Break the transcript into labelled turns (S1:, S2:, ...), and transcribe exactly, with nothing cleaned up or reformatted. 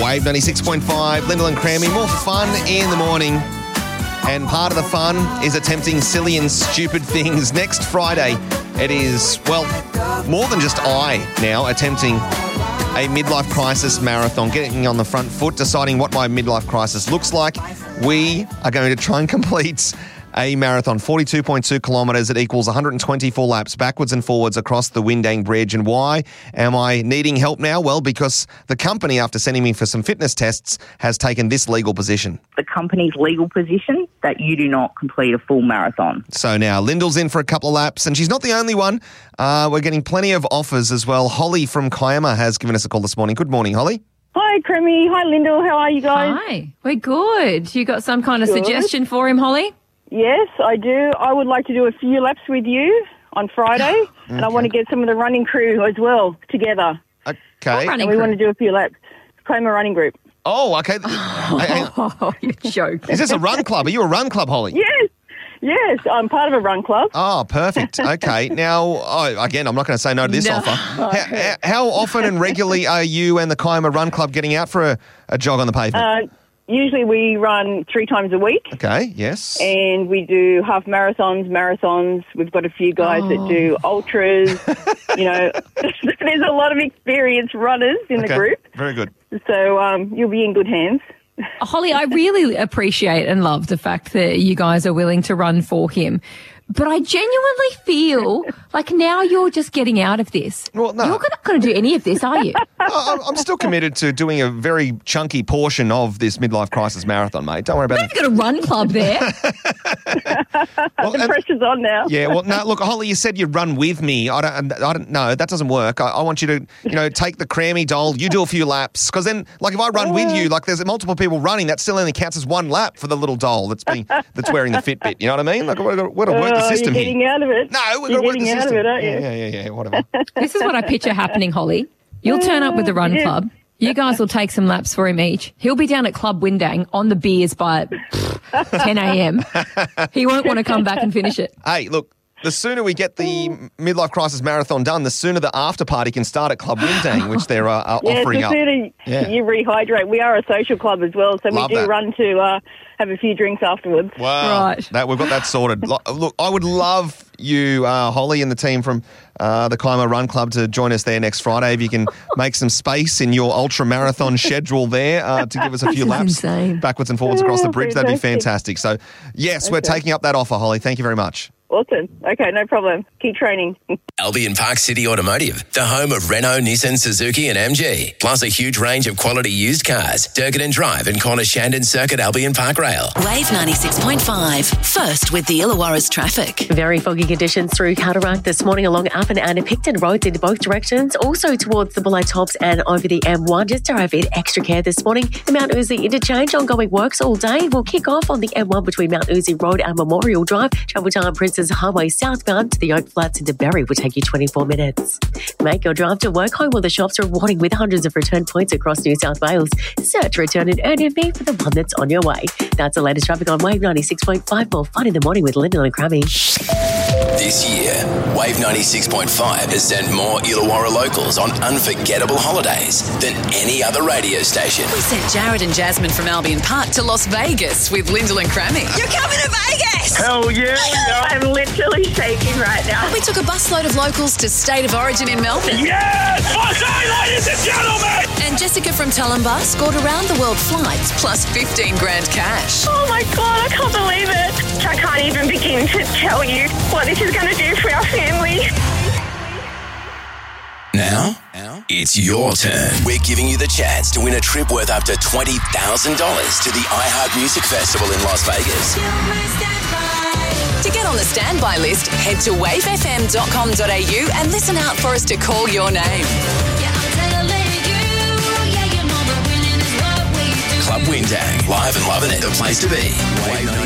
S1: Wave ninety-six point five, Lyndall and Crammy. More fun in the morning. And part of the fun is attempting silly and stupid things. Next Friday, it is, well, more than just I now attempting a midlife crisis marathon, getting on the front foot, deciding what my midlife crisis looks like. We are going to try and complete a marathon, forty-two point two kilometres. It equals one hundred twenty-four laps backwards and forwards across the Windang Bridge. And why am I needing help now? Well, because the company, after sending me for some fitness tests, has taken this legal position.
S2: The company's legal position that you do not complete a full marathon.
S1: So now Lyndall's in for a couple of laps, and she's not the only one. Uh, we're getting plenty of offers as well. Holly from Kiama has given us a call this morning. Good morning, Holly.
S3: Hi, Crammy. Hi, Lyndall. How are you guys?
S4: Hi. We're good. You got some kind of
S3: Good.
S4: suggestion for him, Holly?
S3: Yes, I do. I would like to do a few laps with you on Friday, and I want to get some of the running crew as well together.
S1: Okay.
S3: And we want to do a few laps. Claim a running group.
S1: Oh, okay. Hey, hey,
S4: Oh, you're joking.
S1: is this a run club? Are you a run club, Holly?
S3: Yes, yes. I'm part of a run club.
S1: Oh, perfect. Okay. Now, oh, again, I'm not going to say no to this
S4: No.
S1: offer. How, how often and regularly are you and the Kiama Run Club getting out for a, a jog on the pavement?
S3: Uh, usually we run three times a week,
S1: okay, yes.
S3: and we do half marathons, marathons. We've got a few guys
S4: Oh.
S3: that do ultras. You know, there's a lot of experienced runners in
S1: Okay,
S3: the group.
S1: very good.
S3: So um, you'll be in good hands.
S4: Holly, I really appreciate and love the fact that you guys are willing to run for him. But I genuinely feel like now you're just getting out of this.
S1: Well, no.
S4: You're not going to do any of this, are you?
S1: I- I'm still committed to doing a very chunky portion of this midlife crisis marathon, mate. Don't worry about it.
S4: You've got a run club there.
S1: Well,
S3: The
S1: and-
S3: pressure's on now.
S1: yeah, well, no, look, Holly, you said you'd run with me. I don't, I don't know. That doesn't work. I, I want you to, you know, take the Crammy doll. You do a few laps, because then, like, if I run with you, like, there's multiple people running. That still only counts as one lap for the little doll that's being that's wearing the Fitbit. You know what I mean? Like, we've got to work the
S3: Oh,
S1: system
S3: you're
S1: here.
S3: getting out of it.
S1: No, we've
S3: You're
S1: got to work the
S3: getting out
S1: system.
S3: of it, aren't you?
S1: Yeah, yeah, yeah, yeah, whatever.
S4: This is what I picture happening, Holly. You'll turn up with the run
S3: Yeah.
S4: club. You guys will take some laps for him each. He'll be down at Club Windang on the beers by pff, ten a.m. He won't want to come back and finish it.
S1: Hey, look, the sooner we get the midlife crisis marathon done, the sooner the after party can start at Club Windang, which they're uh, uh,
S3: Yeah,
S1: offering
S3: the
S1: up.
S3: sooner
S1: Yeah.
S3: you rehydrate. We are a social club as well, so
S1: Love
S3: we do
S1: that.
S3: run to uh, have a few drinks afterwards.
S1: Wow.
S4: Right.
S1: That, we've got that sorted. Lo- Look, I would love you, uh, Holly, and the team from uh, the Kiama Run Club to join us there next Friday. If you can make some space in your ultra marathon schedule there uh, to give us a few
S4: is
S1: laps
S4: insane.
S1: backwards and forwards across the
S3: Oh,
S1: bridge, that'd be
S3: fantastic.
S1: fantastic. So, yes, we're
S3: Okay.
S1: taking up that offer, Holly. Thank you very much.
S3: Awesome. Okay, no problem. Keep training.
S5: Albion Park City Automotive, the home of Renault, Nissan, Suzuki and M G. Plus a huge range of quality used cars. Durkin Drive and Corner Shandon Circuit Albion Park Rail.
S6: Wave ninety-six point five. First with the Illawarra's traffic.
S7: Very foggy conditions through Cataract this morning along Appin and Picton roads in both directions. Also towards the Bulli Tops and over the M one. Just to have it extra care this morning. The Mount Uzi interchange ongoing works all day. Will kick off on the M one between Mount Uzi Road and Memorial Drive. Travel time Princess Highway southbound to the Oak Flats into Berry will take you twenty-four minutes. Make your drive to work home with the shops rewarding with hundreds of return points across New South Wales. Search Return and Earn M B for the one that's on your way. That's the latest traffic on Wave ninety-six point five. More fun in the morning with Lyndall and Crammy.
S5: This year, Wave ninety-six point five has sent more Illawarra locals on unforgettable holidays than any other radio station.
S6: We sent Jared and Jasmine from Albion Park to Las Vegas with Lyndall and Crammy. You're coming to Vegas!
S8: Hell yeah, we are.
S2: I'm literally shaking right now.
S6: We took a busload of locals to State of Origin in Melbourne.
S8: Yes! Okay, ladies and gentlemen!
S6: And Jessica from Tulumbar scored around the world flights plus fifteen grand cash.
S3: Oh my God, I can't believe it. I can't even begin to tell you what this is going to do for our family.
S5: Now, it's your turn. We're giving you the chance to win a trip worth up to twenty thousand dollars to the iHeart Music Festival in Las Vegas.
S6: To get on the standby list, head to wave f m dot com dot a u and listen out for us to call your name.
S5: Club Windang, live and loving it, the place to be. Wave